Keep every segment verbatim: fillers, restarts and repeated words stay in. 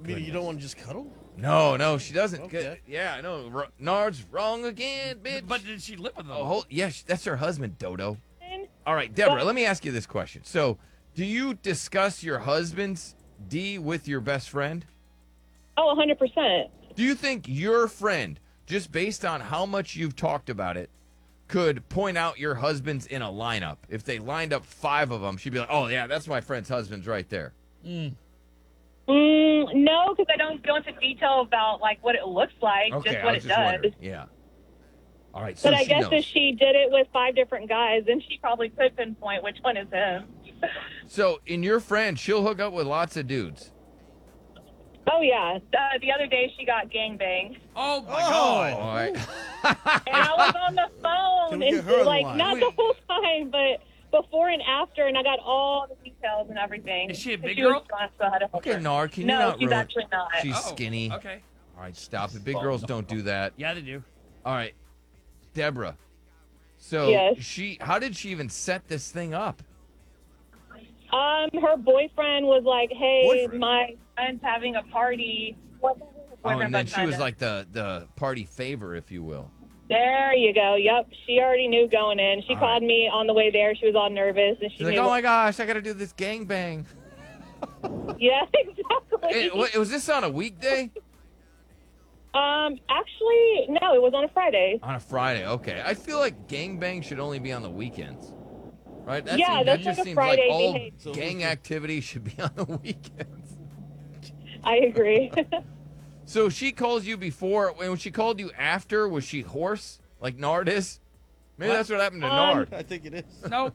I mean, you don't want to just cuddle? No, no, she doesn't. Okay. Yeah, I know. R- Nard's wrong again, bitch. But did she live with him? Oh, hold, yeah, sh- that's her husband, Dodo. All right, Deborah, let me ask you this question. So, do you discuss your husband's D with your best friend? Oh, one hundred percent. Do you think your friend, just based on how much you've talked about it, could point out your husband's in a lineup? If they lined up five of them, she'd be like, oh, yeah, that's my friend's husband's right there. Mm, no, because I don't go into detail about like what it looks like, Okay, just I what was it just does. wondering. Yeah. All right, so But I she guess knows. if she did it with five different guys, then she probably could pinpoint which one is him. So, in your friend, she'll hook up with lots of dudes. Oh yeah, uh, the other day she got gangbanged, Oh my Oh. God! All right. and I was on the phone, Can we get and her on the like line? not the whole time, but before and after, and I got all the details and everything. Is she a And big she was girl? drunk, so I had to help Okay, her. Nard, can you No, not she's ruin- actually not. She's Oh, skinny. Okay. All right, stop it. Big girls don't do that. Yeah, they do. All right, Deborah. So Yes. she, how did she even set this thing up? Um, her boyfriend was like, "Hey, Boyfriend? my friend's having a party." What was her Oh, boyfriend and then was she was kinda- like the the party favor, if you will. There you go. Yep, she already knew going in. She All called right. me on the way there. She was all nervous, and she She's like, knew. oh my gosh, I got to do this gangbang. Yeah, exactly. Hey, what, was this on a weekday? Um, actually, no, it was on a Friday. On a Friday, okay. I feel like gangbang should only be on the weekends, right? That Yeah, seems, that's that just like a seems Friday like all behavior. gang activity should be on the weekends. I agree. So she calls you before. When she called you after, was she hoarse like Nard is? Maybe What? that's what happened to Um, Nard. I think it is. Nope.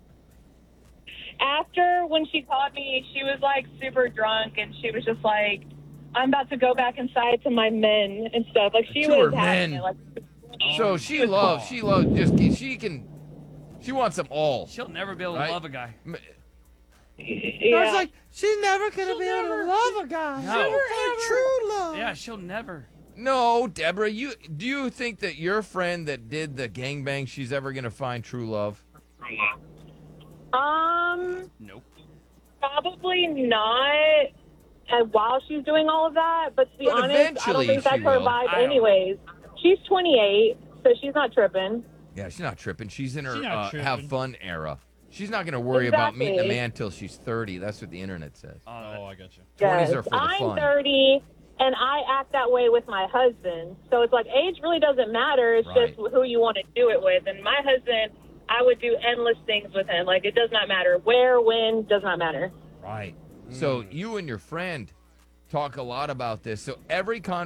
After, when she called me, she was like super drunk, and she was just like, "I'm about to go back inside to my men and stuff." Like she To her was having men. it. Like, So she loves. She loves. Just she can. She wants them all. She'll never be able to Right? love a guy. M- yeah. Nard's like, she's never gonna be able to love a guy. No. Never, True love. Yeah, she'll never. No, Deborah, you do you think that your friend that did the gangbang, she's ever gonna find true love? um, Nope. probably not. And while she's doing all of that, but to be But honest, I eventually don't think that's she her will. vibe, I don't- anyways. She's twenty-eight, so she's not tripping. Yeah, she's not tripping. She's in her She's not uh, tripping. have fun era. She's not gonna worry about meeting a Exactly. man till she's thirty. That's what the internet says. Uh, Oh, I got you. twenties Yes. are for the I'm fun. thirty, and I act that way with my husband. So it's like age really doesn't matter. It's Right. just who you want to do it with. And my husband, I would do endless things with him. Like it does not matter where, when, does not matter. Right. So you and your friend talk a lot about this. So every con